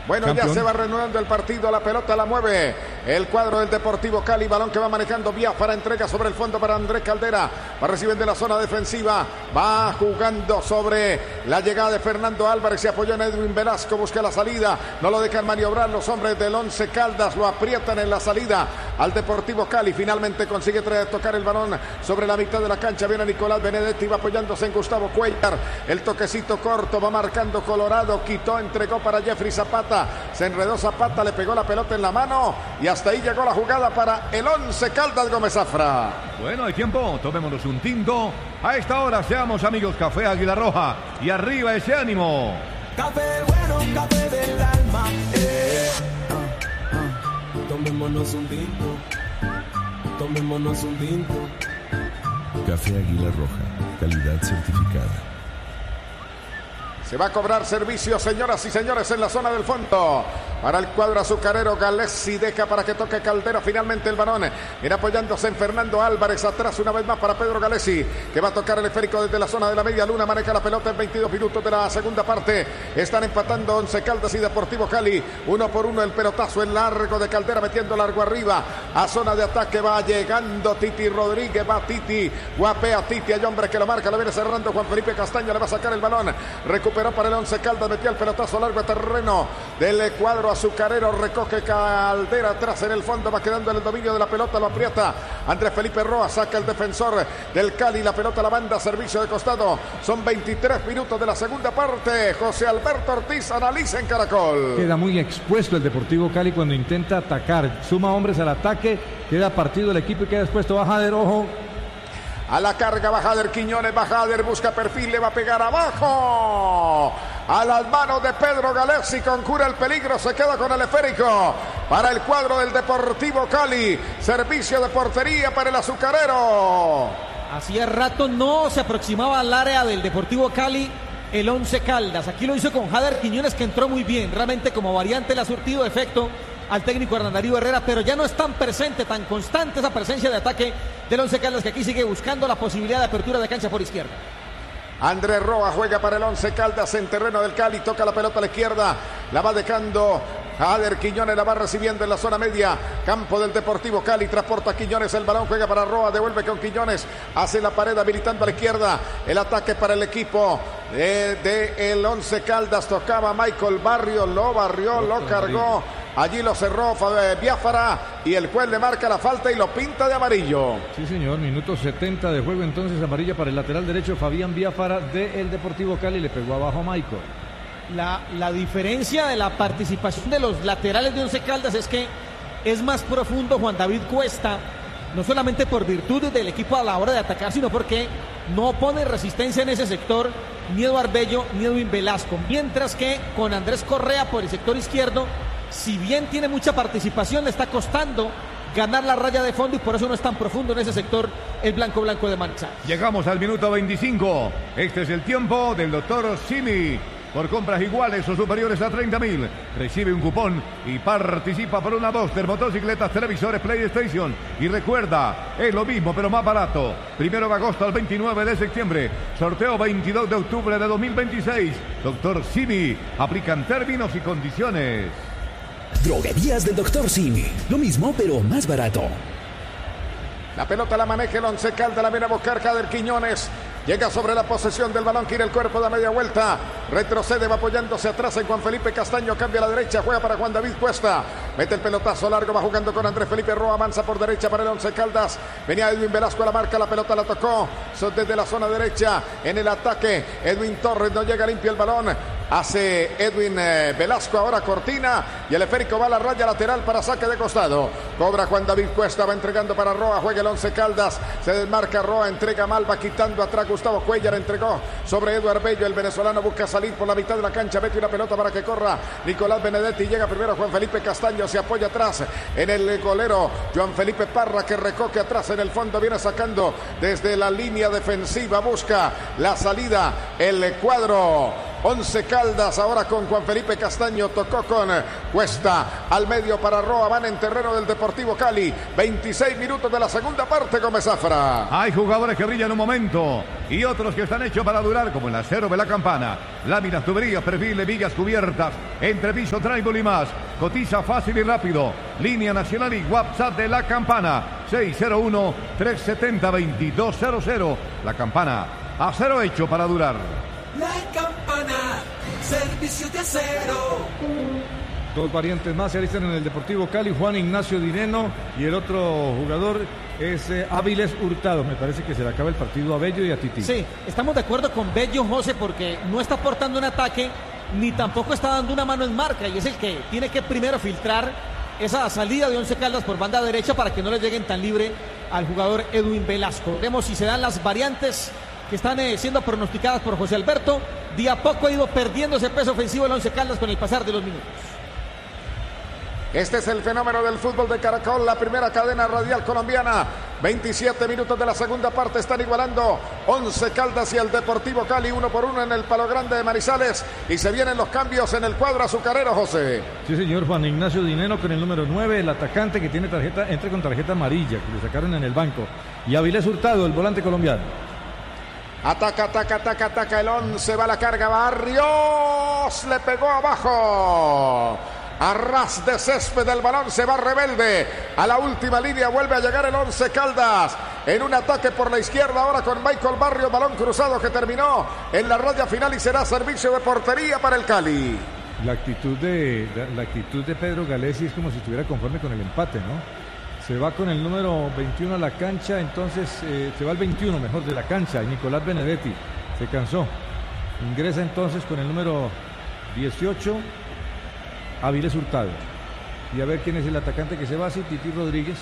Bueno, campeón. ya se va reanudando el partido, la pelota la mueve el cuadro del Deportivo Cali, balón que va manejando Biafara, entrega sobre el fondo para Andrés Caldera, va recibiendo de la zona defensiva, va jugando sobre la llegada de Fernando Álvarez, se apoyó en Edwin Velasco, busca la salida, no lo dejan maniobrar los hombres del Once Caldas, lo aprietan en la salida al Deportivo Cali, finalmente consigue tocar el balón sobre la mitad de la cancha, viene Nicolás Benedetti, va apoyándose en Gustavo Cuellar, el toquecito corto, va marcando Colorado, quitó, entregó para Jeffrey Zapata, se enredó Zapata, le pegó la pelota en la mano y hasta ahí llegó la jugada para el Once Caldas Gómez Zafra. Bueno, hay tiempo, tomémonos un tinto. A esta hora seamos amigos Café Águila Roja y arriba ese ánimo. Café bueno, café del alma. Tomémonos un tinto. Tomémonos un tinto. Café Águila Roja, calidad certificada. Se va a cobrar servicio, señoras y señores, en la zona del fondo. Para el cuadro azucarero, Galesi deja para que toque Caldera. Finalmente el balón. Viene apoyándose en Fernando Álvarez. Atrás una vez más para Pedro Galesi, que va a tocar el esférico desde la zona de la media luna. Maneja la pelota en 22 minutos de la segunda parte. Están empatando Once Caldas y Deportivo Cali. 1-1 el pelotazo en largo de Caldera, metiendo largo arriba. A zona de ataque va llegando Titi Rodríguez. Va Titi, guapea Titi. Hay hombre que lo marca, lo viene cerrando Juan Felipe Castaño. Le va a sacar el balón. Recuperó para el Once Caldas, metió el pelotazo largo a terreno del cuadro azucarero, recoge Caldera atrás en el fondo, va quedando en el dominio de la pelota, lo aprieta Andrés Felipe Roa, saca el defensor del Cali, la pelota la banda, servicio de costado, son 23 minutos de la segunda parte. José Alberto Ortiz analiza en Caracol. Queda muy expuesto el Deportivo Cali cuando intenta atacar, suma hombres al ataque, queda partido el equipo y queda expuesto. Bajader, ojo. A la carga Bajader, Quiñones, Bajader busca perfil, le va a pegar abajo. A las manos de Pedro Galesi, concura el peligro, se queda con el esférico para el cuadro del Deportivo Cali. Servicio de portería para el azucarero. Hacía rato no se aproximaba al área del Deportivo Cali el Once Caldas. Aquí lo hizo con Jader Quiñones, que entró muy bien. Realmente como variante le ha surtido efecto al técnico Hernán Darío Herrera, pero ya no es tan presente, tan constante esa presencia de ataque del Once Caldas, que aquí sigue buscando la posibilidad de apertura de cancha por izquierda. Andrés Roa juega para el Once Caldas en terreno del Cali, toca la pelota a la izquierda, la va dejando Jader Quiñones, la va recibiendo en la zona media, campo del Deportivo Cali, transporta a Quiñones, el balón juega para Roa, devuelve con Quiñones, hace la pared habilitando a la izquierda, el ataque para el equipo de el Once Caldas, tocaba Michael Barrio, lo barrió, lo cargó, allí lo cerró Biafara y el juez le marca la falta y lo pinta de amarillo. Sí, señor, minuto 70 de juego, entonces amarilla para el lateral derecho Fabián Biafara del Deportivo Cali, le pegó abajo a Michael. La diferencia de la participación de los laterales de Once Caldas es que es más profundo Juan David Cuesta, no solamente por virtud del equipo a la hora de atacar, sino porque no pone resistencia en ese sector ni Eduardo Bello ni Edwin Velasco, mientras que con Andrés Correa por el sector izquierdo, si bien tiene mucha participación, le está costando ganar la raya de fondo y por eso no es tan profundo en ese sector el blanco de Manizales. Llegamos al minuto 25. Este es el tiempo del doctor Simi. Por compras iguales o superiores a 30.000, recibe un cupón y participa por una Boxster, motocicletas, televisores, PlayStation. Y recuerda, es lo mismo pero más barato. 1 de agosto al 29 de septiembre. Sorteo 22 de octubre de 2026. Doctor Simi, aplican términos y condiciones. Droguerías del Dr. Simi. Lo mismo, pero más barato. La pelota la maneja el Once Caldas, la viene a buscar Jader Quiñones. Llega sobre la posesión del balón, gira el cuerpo, da media vuelta, retrocede, va apoyándose atrás en Juan Felipe Castaño, cambia a la derecha, juega para Juan David Cuesta, mete el pelotazo largo, va jugando con Andrés Felipe Roa, avanza por derecha para el Once Caldas, venía Edwin Velasco a la marca, la pelota la tocó, desde la zona derecha, en el ataque, Edwin Torres no llega limpio el balón, hace Edwin Velasco, ahora Cortina, y el esférico va a la raya lateral para saque de costado, cobra Juan David Cuesta, va entregando para Roa, juega el Once Caldas, se desmarca Roa, entrega mal, va quitando atrás Gustavo Cuellar, entregó sobre Eduardo Bello, el venezolano busca salir por la mitad de la cancha, mete una pelota para que corra Nicolás Benedetti, llega primero Juan Felipe Castaño, se apoya atrás en el golero Juan Felipe Parra, que recoge atrás en el fondo, viene sacando desde la línea defensiva, busca la salida el cuadro Once Caldas ahora con Juan Felipe Castaño, tocó con Cuesta, al medio para Roa, van en terreno del Deportivo Cali. 26 minutos de la segunda parte, Gómez Zafra. Hay jugadores que brillan un momento y otros que están hechos para durar, como el acero de la campana. Láminas, tuberías, perfiles, vigas cubiertas, entrepiso, tribal y más. Cotiza fácil y rápido. Línea nacional y WhatsApp de la campana. 601-370-2200. La campana, acero hecho para durar. La Campana, servicios de acero. Dos variantes más se alistan en el Deportivo Cali, Juan Ignacio Dineno y el otro jugador es Áviles Hurtado. Me parece que se le acaba el partido a Bello y a Tití. Sí, estamos de acuerdo con Bello, José, porque no está aportando un ataque ni tampoco está dando una mano en marca y es el que tiene que primero filtrar esa salida de Once Caldas por banda derecha para que no le lleguen tan libre al jugador Edwin Velasco. Vemos si se dan las variantes que están siendo pronosticadas por José Alberto. De a poco ha ido perdiendo ese peso ofensivo el Once Caldas con el pasar de los minutos. Este es el fenómeno del fútbol de Caracol, la primera cadena radial colombiana. 27 minutos de la segunda parte, están igualando Once Caldas y el Deportivo Cali 1-1 en el Palo Grande de Manizales. Y se vienen los cambios en el cuadro azucarero, José. Sí, señor. Juan Ignacio Dineno con el número 9, el atacante que tiene tarjeta, entra con tarjeta amarilla, que le sacaron en el banco. Y Áviles Hurtado, el volante colombiano. Ataca el Once, va a la carga, Barrios, le pegó abajo. A ras de césped del balón se va Rebelde. A la última línea vuelve a llegar el Once Caldas. En un ataque por la izquierda ahora con Michael Barrios. Balón cruzado que terminó en la raya final y será servicio de portería para el Cali. La actitud de Pedro Galesi es como si estuviera conforme con el empate, ¿no? Se va con el número 21 a la cancha, entonces se va el 21 mejor de la cancha. Nicolás Benedetti se cansó. Ingresa entonces con el número 18. Áviles Hurtado. Y a ver quién es el atacante que se va así. Tití Rodríguez.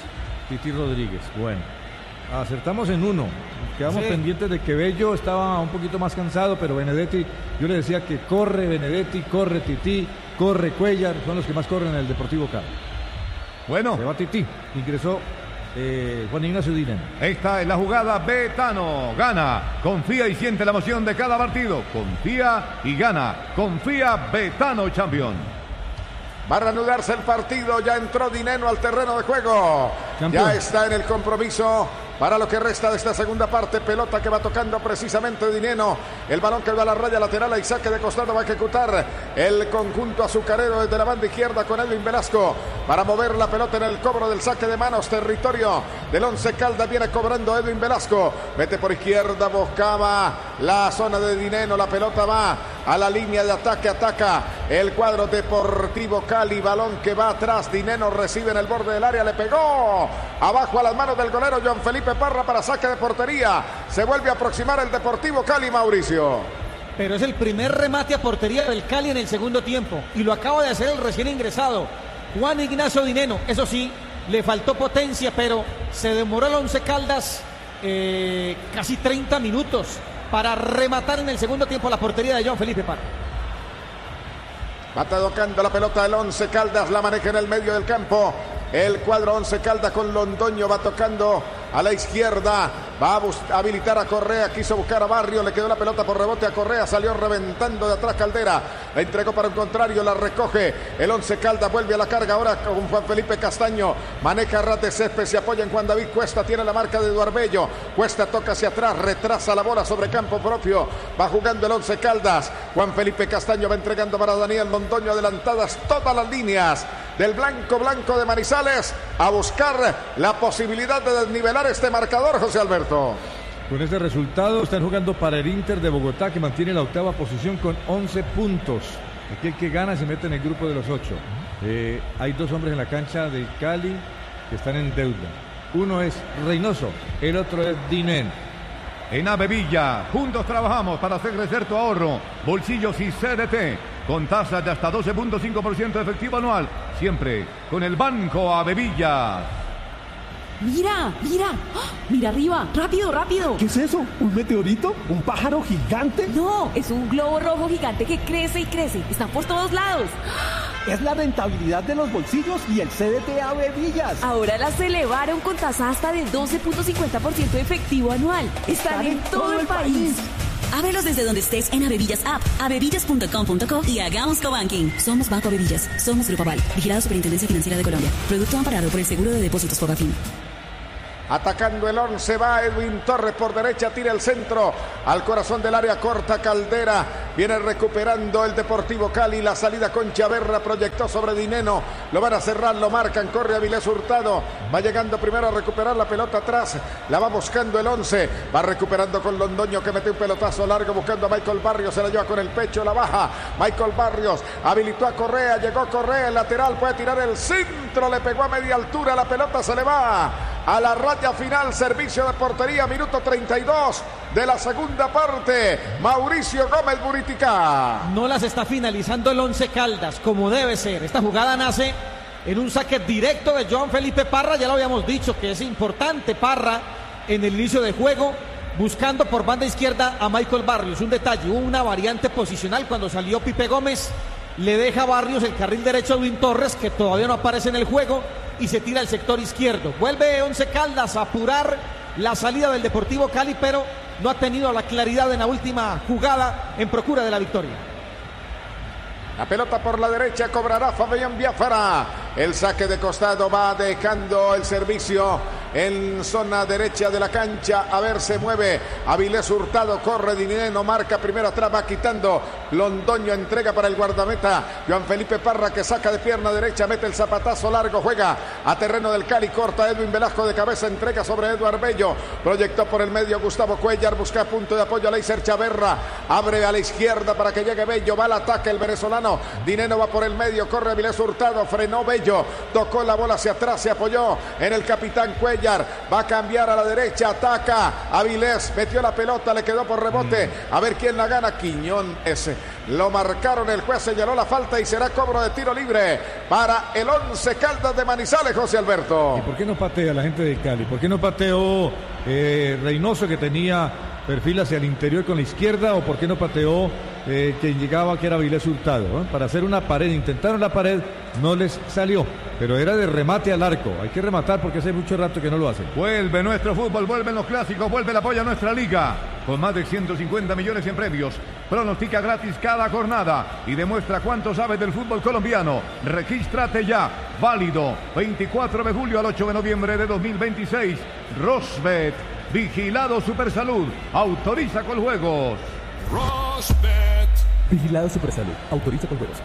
Bueno, acertamos en uno. Quedamos pendientes de que Bello estaba un poquito más cansado, pero Benedetti, yo le decía que corre Benedetti, corre Tití, corre Cuellar, son los que más corren en el Deportivo Cali. Bueno, se va Tití. Ingresó Juan Ignacio Dineno. Esta es la jugada. Betano gana, confía y siente la emoción de cada partido. Confía y gana. Confía, Betano campeón. Va a reanudarse el partido, ya entró Dineno al terreno de juego. Campeón. Ya está en el compromiso para lo que resta de esta segunda parte. Pelota que va tocando precisamente Dineno. El balón que va a la raya lateral y saque de costado va a ejecutar el conjunto azucarero desde la banda izquierda con Edwin Velasco para mover la pelota en el cobro del saque de manos. Territorio del Once Caldas, viene cobrando Edwin Velasco. Mete por izquierda, buscaba la zona de Dineno. La pelota va a la línea de ataque, ataca el cuadro Deportivo Cali, balón que va atrás, Dineno recibe en el borde del área, le pegó abajo a las manos del golero John Felipe Parra para saque de portería. Se vuelve a aproximar el Deportivo Cali, Mauricio. Pero es el primer remate a portería del Cali en el segundo tiempo y lo acaba de hacer el recién ingresado Juan Ignacio Dineno. Eso sí, le faltó potencia, pero se demoró el Once Caldas casi 30 minutos para rematar en el segundo tiempo la portería de John Felipe Parra. Va tocando la pelota del Once Caldas, la maneja en el medio del campo. El cuadro Once Caldas con Londoño va tocando a la izquierda. Va a habilitar a Correa, quiso buscar a Barrio, le quedó la pelota por rebote a Correa, salió reventando de atrás Caldera, la entregó para un contrario, la recoge el Once Caldas, vuelve a la carga ahora con Juan Felipe Castaño, maneja ras de césped, se apoya en Juan David Cuesta, tiene la marca de Eduardo Bello, Cuesta toca hacia atrás, retrasa la bola sobre campo propio, va jugando el Once Caldas, Juan Felipe Castaño va entregando para Daniel Londoño, adelantadas todas las líneas del blanco de Manizales, a buscar la posibilidad de desnivelar este marcador, José Alberto. Con este resultado están jugando para el Inter de Bogotá, que mantiene la octava posición con 11 puntos. Aquel que gana se mete en el grupo de los 8. Hay dos hombres en la cancha de Cali que están en deuda. Uno es Reynoso, el otro es Dineno. En Avevilla, juntos trabajamos para hacer crecer tu ahorro, bolsillos y CDT, con tasas de hasta 12.5% de efectivo anual, siempre con el Banco Avevilla. ¡Mira! ¡Oh! ¡Mira arriba! ¡Rápido! ¿Qué es eso? ¿Un meteorito? ¿Un pájaro gigante? No, es un globo rojo gigante que crece y crece. Está por todos lados. Es la rentabilidad de los bolsillos y el CDT Avevillas. Ahora las elevaron con tasa hasta de 12.50% de efectivo anual. Están en todo el país. Ábrelos desde donde estés en Avevillas App, avevillas.com.co y hagamos cobanking. Somos Banco Avevillas. Somos Grupo Aval. Vigilado Superintendencia Financiera de Colombia. Producto amparado por el Seguro de Depósitos Fogafín. Atacando el 11 va Edwin Torres por derecha, tira el centro al corazón del área corta Caldera. Viene recuperando el Deportivo Cali, la salida con Chaverra, proyectó sobre Dineno, lo van a cerrar, lo marcan, corre Avilés Hurtado, va llegando primero a recuperar la pelota atrás, la va buscando el 11, va recuperando con Londoño que mete un pelotazo largo buscando a Michael Barrios, se la lleva con el pecho, la baja, Michael Barrios habilitó a Correa, llegó Correa, el lateral, puede tirar el centro, le pegó a media altura, la pelota se le va a la raya final, servicio de portería, minuto 32 de la segunda parte. Mauricio Gómez Buritica. No las está finalizando el Once Caldas como debe ser. Esta jugada nace en un saque directo de Joan Felipe Parra. Ya lo habíamos dicho que es importante Parra en el inicio de juego, buscando por banda izquierda a Michael Barrios. Un detalle, hubo una variante posicional cuando salió Pipe Gómez. Le deja a Barrios el carril derecho a Edwin Torres, que todavía no aparece en el juego, y se tira al sector izquierdo. Vuelve Once Caldas a apurar la salida del Deportivo Cali, pero no ha tenido la claridad en la última jugada en procura de la victoria. La pelota por la derecha cobrará Fabián Biafara. El saque de costado va dejando el servicio en zona derecha de la cancha. A ver, se mueve Avilés Hurtado, corre Dineno, marca primero atrás, va quitando Londoño, entrega para el guardameta Joan Felipe Parra, que saca de pierna derecha, mete el zapatazo largo, juega a terreno del Cali, corta Edwin Velasco de cabeza, entrega sobre Eduard Bello, proyectó por el medio Gustavo Cuellar, busca punto de apoyo a Leiser Chaverra, abre a la izquierda para que llegue Bello, va al ataque el venezolano, Dineno va por el medio, corre Avilés Hurtado, frenó Bello, tocó la bola hacia atrás, se apoyó en el capitán Cuellar, va a cambiar a la derecha, ataca Avilés, metió la pelota, le quedó por rebote, a ver quién la gana, Quiñones, lo marcaron, el juez señaló la falta y será cobro de tiro libre para el Once Caldas de Manizales, José Alberto. ¿Y por qué no patea la gente de Cali? ¿Por qué no pateó Reynoso, que tenía perfil hacia el interior con la izquierda, o por qué no pateó quien llegaba, que era Avilés Hurtado, ¿eh? Para hacer una pared? Intentaron la pared, no les salió, pero era de remate al arco. Hay que rematar porque hace mucho rato que no lo hacen. Vuelve nuestro fútbol, vuelven los clásicos, vuelve el apoyo a nuestra liga. Con más de 150 millones en premios, pronostica gratis cada jornada y demuestra cuánto sabes del fútbol colombiano. Regístrate ya, válido 24 de julio al 8 de noviembre de 2026. Rosbet, vigilado Supersalud, autoriza con juegos. Rosbet, vigilado Supersalud, autoriza con juegos.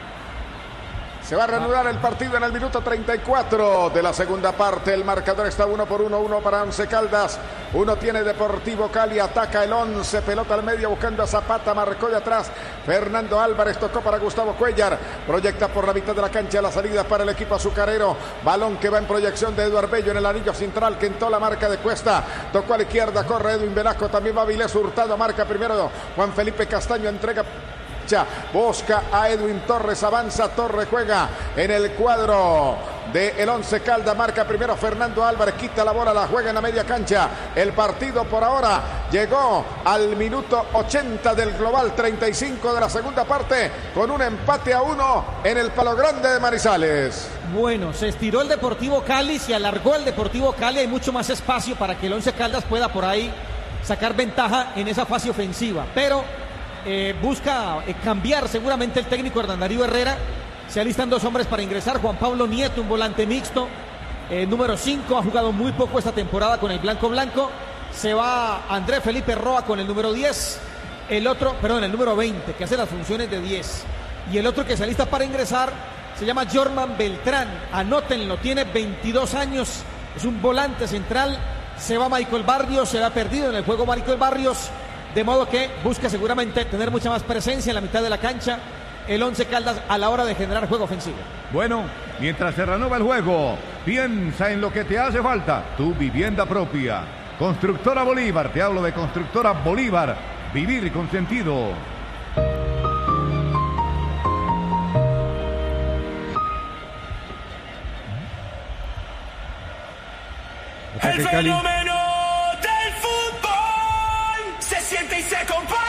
Se va a reanudar el partido en el minuto 34 de la segunda parte. El marcador está 1-1 para Once Caldas. Uno tiene Deportivo Cali, ataca el 11, pelota al medio buscando a Zapata, marcó de atrás Fernando Álvarez, tocó para Gustavo Cuellar, proyecta por la mitad de la cancha, la salida para el equipo azucarero, balón que va en proyección de Eduard Bello en el anillo central, quentó la marca de Cuesta, tocó a la izquierda, corre Edwin Velasco, también va Avilés Hurtado, marca primero Juan Felipe Castaño, entrega, busca a Edwin Torres, avanza Torres, juega en el cuadro de el Once Caldas, marca primero Fernando Álvarez, quita la bola, la juega en la media cancha. El partido por ahora llegó al minuto 80 del global 35 de la segunda parte, con un empate a 1 en el Palo Grande de Manizales. Bueno, se estiró el Deportivo Cali, se alargó el Deportivo Cali, hay mucho más espacio para que el Once Caldas pueda por ahí sacar ventaja en esa fase ofensiva, pero busca cambiar seguramente el técnico Hernán Darío Herrera. Se alistan dos hombres para ingresar. Juan Pablo Nieto, un volante mixto, número 5, ha jugado muy poco esta temporada con el blanco. Se va Andrés Felipe Roa con el número 10, el número 20, que hace las funciones de 10. Y el otro que se alista para ingresar se llama Jorman Beltrán, anótenlo, tiene 22 años, es un volante central. Se va Michael Barrios, se va perdido en el juego Michael Barrios, de modo que busca seguramente tener mucha más presencia en la mitad de la cancha el Once Caldas a la hora de generar juego ofensivo. Bueno, mientras se renueva el juego, piensa en lo que te hace falta, tu vivienda propia. Constructora Bolívar, te hablo de Constructora Bolívar, vivir con sentido. El fenómeno del fútbol se siente y se comparte.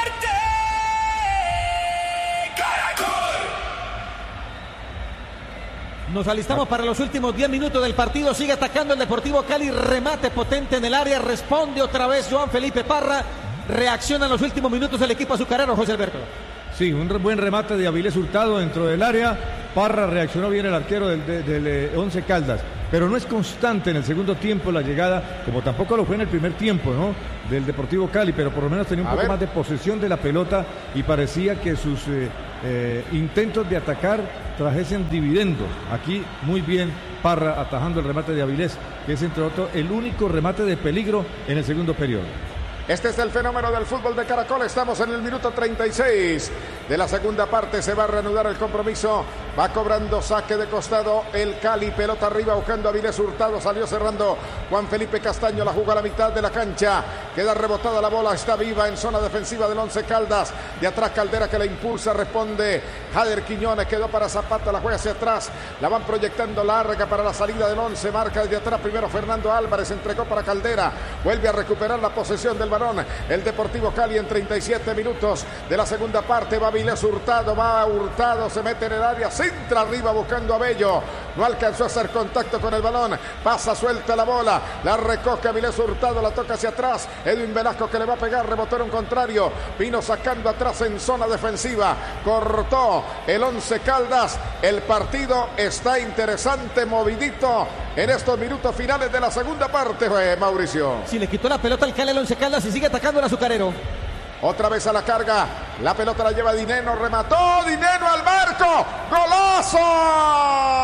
Nos alistamos para los últimos 10 minutos del partido. Sigue atacando el Deportivo Cali. Remate potente en el área. Responde otra vez Joan Felipe Parra. reacciona en los últimos minutos el equipo azucarero, José Alberto. Sí, un buen remate de Avilés Hurtado dentro del área. Parra reaccionó bien, el arquero del Once Caldas, pero no es constante en el segundo tiempo la llegada, como tampoco lo fue en el primer tiempo, ¿no?, del Deportivo Cali, pero por lo menos tenía un poco más de posesión de la pelota y parecía que sus intentos de atacar trajesen dividendos. Aquí muy bien Parra atajando el remate de Avilés, que es entre otros el único remate de peligro en el segundo periodo. Este es el fenómeno del fútbol de Caracol. Estamos en el minuto 36 de la segunda parte. Se va a reanudar el compromiso. Va cobrando saque de costado el Cali. Pelota arriba buscando a Avilés Hurtado. Salió cerrando Juan Felipe Castaño. La jugó a la mitad de la cancha. Queda rebotada la bola. Está viva en zona defensiva del Once Caldas. De atrás Caldera que la impulsa. Responde Jader Quiñones. Quedó para Zapata. La juega hacia atrás. La van proyectando larga para la salida del Once. Marca desde atrás primero Fernando Álvarez. Entregó para Caldera. Vuelve a recuperar la posesión del balón el Deportivo Cali en 37 minutos de la segunda parte. Va Avilés Hurtado, se mete en el área, centra arriba buscando a Bello, no alcanzó a hacer contacto con el balón, pasa suelta la bola, la recoge Avilés Hurtado, la toca hacia atrás, Edwin Velasco que le va a pegar, rebotó en un contrario, vino sacando atrás en zona defensiva, cortó el Once Caldas. El partido está interesante, movidito en estos minutos finales de la segunda parte, Mauricio. Si le quitó la pelota al Cali, el Once Caldas y sigue atacando el azucarero. Otra vez a la carga, la pelota la lleva Dineno, remató Dineno al marco, ¡golazo!